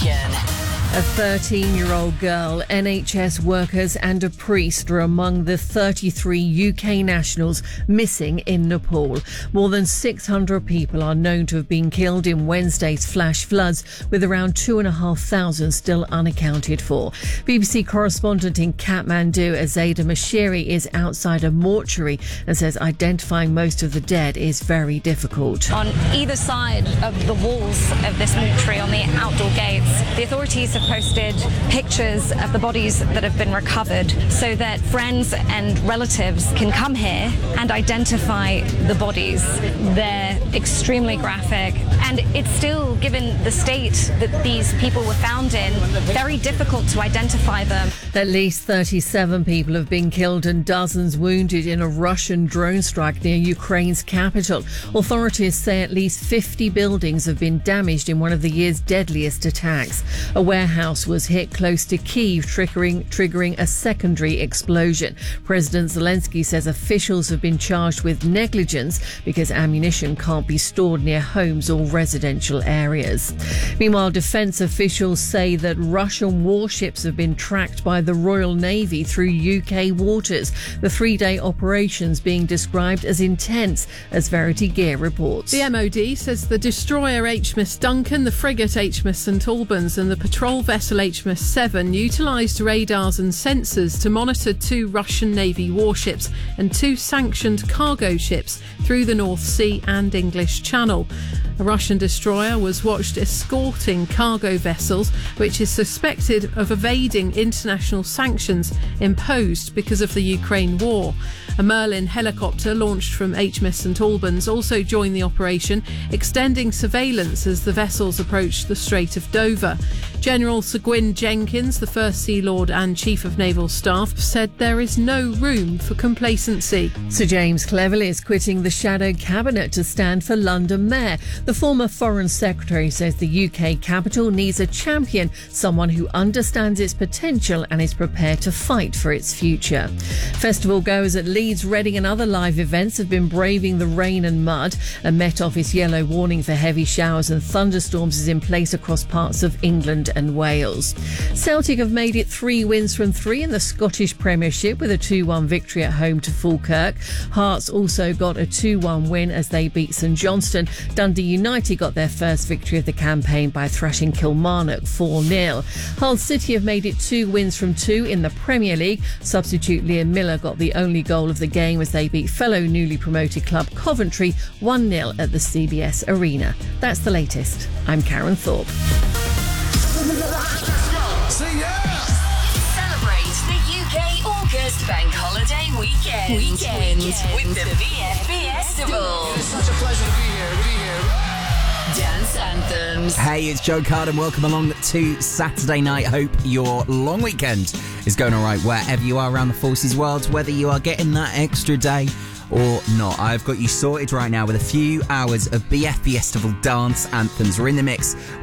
Nation. A 13-year-old girl, NHS workers and a priest are among the 33 UK nationals missing in Nepal. More than 600 people are known to have been killed in Wednesday's flash floods, with around 2,500 still unaccounted for. BBC correspondent in Kathmandu, Azada Mashiri, is outside a mortuary and says identifying most of the dead is very difficult. On either side of the walls of this mortuary, on the outdoor gates, the authorities have posted pictures of the bodies that have been recovered so that friends and relatives can come here and identify the bodies. They're extremely graphic, and it's still, given the state that these people were found in, very difficult to identify them. At least 37 people have been killed and dozens wounded in a Russian drone strike near Ukraine's capital. Authorities say at least 50 buildings have been damaged in one of the year's deadliest attacks. A warehouse was hit close to Kyiv, triggering a secondary explosion. President Zelensky says officials have been charged with negligence because ammunition can't be stored near homes or residential areas. Meanwhile, defence officials say that Russian warships have been tracked by the Royal Navy through UK waters. The three-day operations being described as intense, as Verity Gear reports. The MOD says the destroyer HMS Duncan, the frigate HMS St Albans and the patrol vessel HMS Seven utilised radars and sensors to monitor two Russian Navy warships and two sanctioned cargo ships through the North Sea and English Channel. A Russian destroyer was watched escorting cargo vessels, which is suspected of evading international sanctions imposed because of the Ukraine war. A Merlin helicopter launched from HMS St Albans also joined the operation, extending surveillance as the vessels approached the Strait of Dover. General Sir Gwyn Jenkins, the First Sea Lord and Chief of Naval Staff, said there is no room for complacency. Sir James Cleverly is quitting the shadow cabinet to stand for London Mayor. The former Foreign Secretary says the UK capital needs a champion, someone who understands its potential and is prepared to fight for its future. Festival goers at Leeds, Reading and other live events have been braving the rain and mud. A Met Office yellow warning for heavy showers and thunderstorms is in place across parts of England and Wales. Celtic have made it 3 wins from 3 in the Scottish Premiership with a 2-1 victory at home to Falkirk. Hearts also got a 2-1 win as they beat St Johnstone. Dundee United got their first victory of the campaign by thrashing Kilmarnock 4-0. Hull City have made it 2 wins from 2 in the Premier League. Substitute Liam Miller got the only goal of the game as they beat fellow newly promoted club Coventry 1-0 at the CBS Arena. That's the latest. I'm Karen Thorpe. Celebrate the UK August Bank Holiday weekend with the VF Festival. It's such a pleasure to be here. Dance anthems. Hey, it's Joe Carden. Welcome along to Saturday night. Hope your long weekend is going all right wherever you are around the Forces world, whether you are getting that extra day or not. I've got you sorted right now with a few hours of BF Festival dance anthems. We're in the mix